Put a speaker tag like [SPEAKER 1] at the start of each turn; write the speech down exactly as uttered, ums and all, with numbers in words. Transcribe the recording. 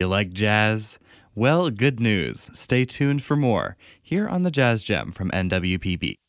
[SPEAKER 1] You like jazz? Well, good news. Stay tuned for more here on the Jazz Gem from N W P B.